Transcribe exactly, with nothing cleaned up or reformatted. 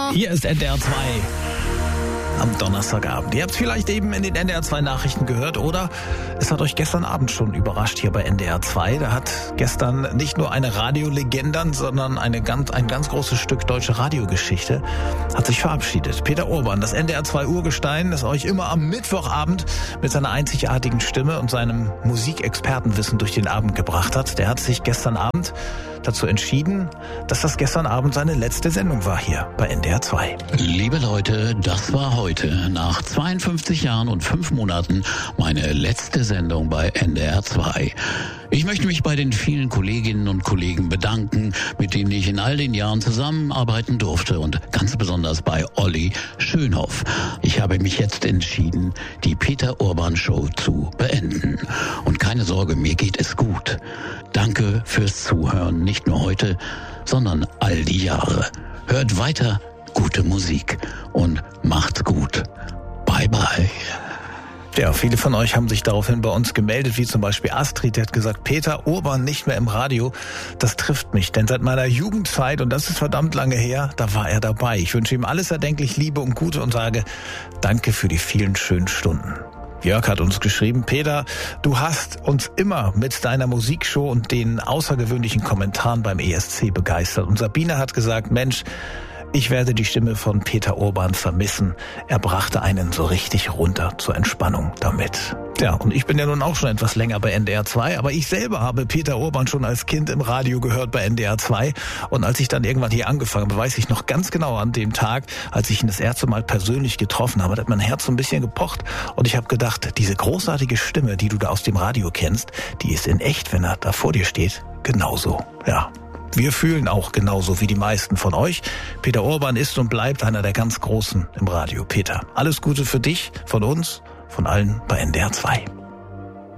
Hier ist N D R zwei am Donnerstagabend. Ihr habt es vielleicht eben in den N D R zwei Nachrichten gehört oder es hat euch gestern Abend schon überrascht hier bei N D R zwei. Da hat gestern nicht nur eine Radiolegende, sondern eine ganz, ein ganz großes Stück deutsche Radiogeschichte hat sich verabschiedet. Peter Urban, das N D R zwei Urgestein, das euch immer am Mittwochabend mit seiner einzigartigen Stimme und seinem Musikexpertenwissen durch den Abend gebracht hat. Der hat sich gestern Abend dazu entschieden, dass das gestern Abend seine letzte Sendung war hier bei N D R zwei. Liebe Leute, das war heute nach zweiundfünfzig Jahren und fünf Monaten meine letzte Sendung bei N D R zwei. Ich möchte mich bei den vielen Kolleginnen und Kollegen bedanken, mit denen ich in all den Jahren zusammenarbeiten durfte und ganz besonders bei Olli Schönhoff. Ich habe mich jetzt entschieden, die Peter Urban Show zu beenden. Und keine Sorge, mir geht es gut. Danke fürs Zuhören, nicht nur heute, sondern all die Jahre. Hört weiter gute Musik und macht's gut. Bye bye. Ja, viele von euch haben sich daraufhin bei uns gemeldet, wie zum Beispiel Astrid, die hat gesagt, Peter Urban nicht mehr im Radio, das trifft mich, denn seit meiner Jugendzeit, und das ist verdammt lange her, da war er dabei. Ich wünsche ihm alles erdenklich Liebe und Gute und sage, danke für die vielen schönen Stunden. Jörg hat uns geschrieben, Peter, du hast uns immer mit deiner Musikshow und den außergewöhnlichen Kommentaren beim E S C begeistert. Und Sabine hat gesagt, Mensch, ich werde die Stimme von Peter Urban vermissen. Er brachte einen so richtig runter zur Entspannung damit. Ja, und ich bin ja nun auch schon etwas länger bei N D R zwei, aber ich selber habe Peter Urban schon als Kind im Radio gehört bei N D R zwei. Und als ich dann irgendwann hier angefangen habe, weiß ich noch ganz genau an dem Tag, als ich ihn das erste Mal persönlich getroffen habe, da hat mein Herz so ein bisschen gepocht. Und ich habe gedacht, diese großartige Stimme, die du da aus dem Radio kennst, die ist in echt, wenn er da vor dir steht, genauso. Ja. Wir fühlen auch genauso wie die meisten von euch. Peter Urban ist und bleibt einer der ganz Großen im Radio. Peter, alles Gute für dich, von uns, von allen bei N D R zwei.